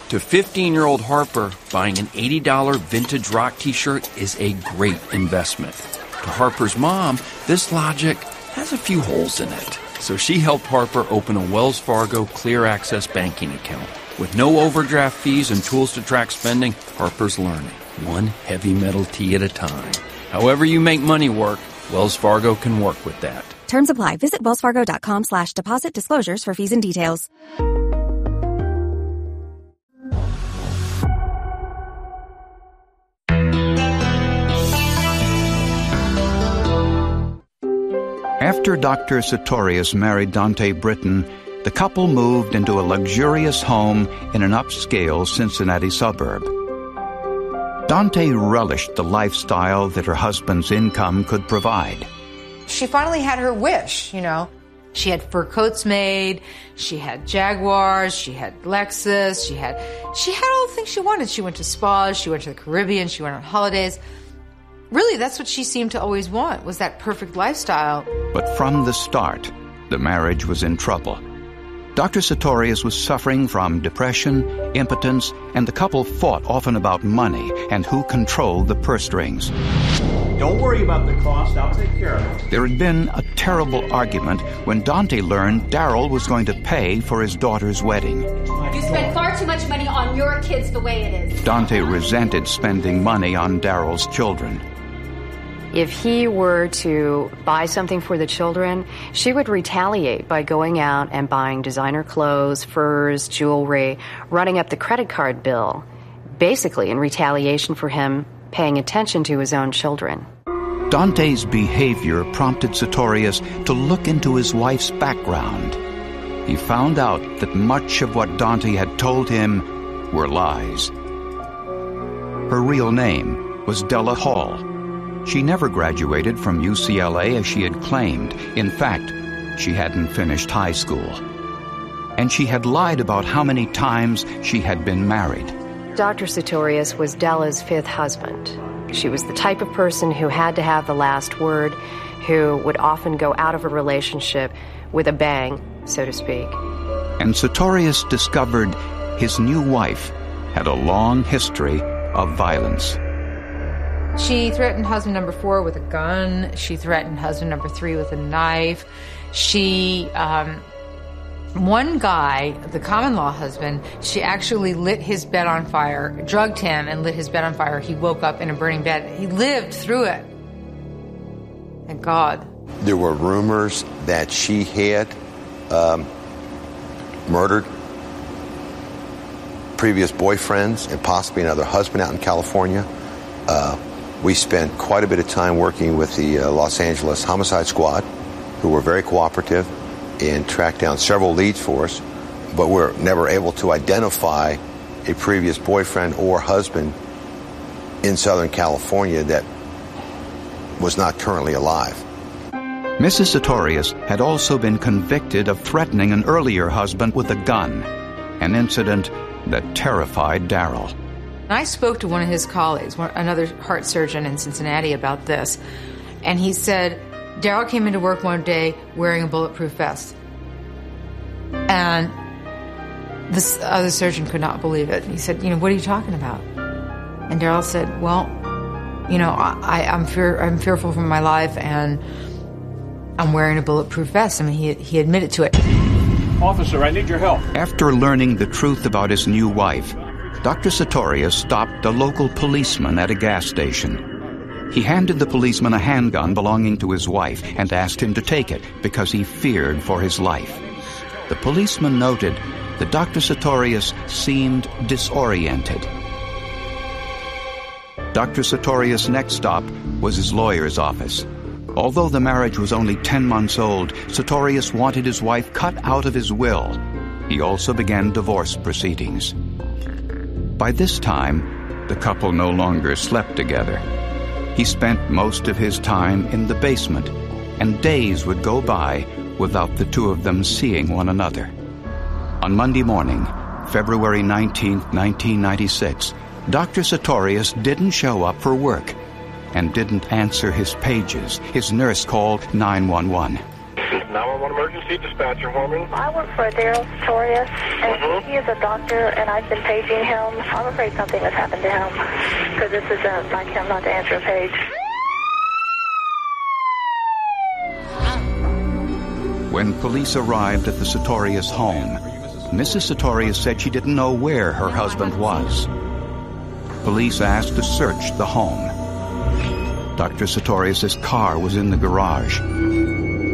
To 15-year-old Harper, buying an $80 vintage rock t-shirt is a great investment. To Harper's mom, this logic has a few holes in it. So she helped Harper open a Wells Fargo Clear Access banking account. With no overdraft fees and tools to track spending, Harper's learning, one heavy metal tea at a time. However you make money work, Wells Fargo can work with that. Terms apply. Visit wellsfargo.com/deposit disclosures for fees and details. After Dr. Sartorius married Dante Britton, the couple moved into a luxurious home in an upscale Cincinnati suburb. Dante relished the lifestyle that her husband's income could provide. She finally had her wish, you know. She had fur coats made, she had Jaguars, she had Lexus, she had all the things she wanted. She went to spas, she went to the Caribbean, she went on holidays. Really, that's what she seemed to always want, was that perfect lifestyle. But from the start, the marriage was in trouble. Dr. Sartorius was suffering from depression, impotence, and the couple fought often about money and who controlled the purse strings. Don't worry about the cost, I'll take care of it. There had been a terrible argument when Dante learned Daryl was going to pay for his daughter's wedding. You spend far too much money on your kids the way it is. Dante resented spending money on Daryl's children. If he were to buy something for the children, she would retaliate by going out and buying designer clothes, furs, jewelry, running up the credit card bill, basically in retaliation for him paying attention to his own children. Dante's behavior prompted Sartorius to look into his wife's background. He found out that much of what Dante had told him were lies. Her real name was Della Hall. She never graduated from UCLA as she had claimed. In fact, she hadn't finished high school. And she had lied about how many times she had been married. Dr. Sartorius was Della's fifth husband. She was the type of person who had to have the last word, who would often go out of a relationship with a bang, so to speak. And Sartorius discovered his new wife had a long history of violence. She threatened husband number 4 with a gun. She threatened husband number 3 with a knife. One guy, the common law husband, she actually lit his bed on fire, drugged him and lit his bed on fire. He woke up in a burning bed. He lived through it. Thank God. There were rumors that she had murdered previous boyfriends and possibly another husband out in California. We spent quite a bit of time working with the Los Angeles Homicide Squad, who were very cooperative and tracked down several leads for us, but we're never able to identify a previous boyfriend or husband in Southern California that was not currently alive. Mrs. Sartorius had also been convicted of threatening an earlier husband with a gun, an incident that terrified Daryl. I spoke to one of his colleagues, another heart surgeon in Cincinnati, about this, and he said Daryl came into work one day wearing a bulletproof vest, and this other surgeon could not believe it. He said, what are you talking about? And Daryl said, well, I'm fearful for my life, and I'm wearing a bulletproof vest. I mean, he admitted to it. Officer, I need your help. After learning the truth about his new wife, Dr. Sartorius stopped a local policeman at a gas station. He handed the policeman a handgun belonging to his wife and asked him to take it because he feared for his life. The policeman noted that Dr. Sartorius seemed disoriented. Dr. Sartorius' next stop was his lawyer's office. Although the marriage was only 10 months old, Sartorius wanted his wife cut out of his will. He also began divorce proceedings. By this time, the couple no longer slept together. He spent most of his time in the basement, and days would go by without the two of them seeing one another. On Monday morning, February 19, 1996, Dr. Sartorius didn't show up for work and didn't answer his pages. His nurse called 911. 911, 911 emergency dispatcher, Horman. I work for Daryl Sartorius, and he is a doctor, and I've been paging him. I'm afraid something has happened to him, because this is like him not to answer a page. When police arrived at the Sartorius home, Mrs. Sartorius said she didn't know where her husband was. Police asked to search the home. Dr. Sartorius' car was in the garage.